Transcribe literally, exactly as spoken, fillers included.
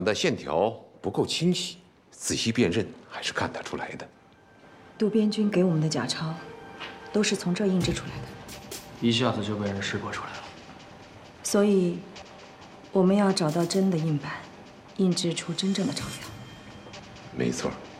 的线条不够清晰，仔细辨认还是看得出来的。 渡边君给我们的假钞，都是从这儿印制出来的， 一下子就被人识破出来了。 所以我们要找到真的印版，印制出真正的钞票。 没错。